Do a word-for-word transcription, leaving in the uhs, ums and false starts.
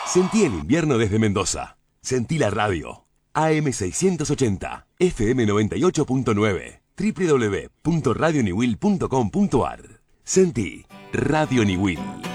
Sentí el invierno desde Mendoza. Sentí la radio. A M seiscientos ochenta, F M noventa y ocho punto nueve, w w w punto radio niwil punto com punto a r. Sentí Radio Niwil.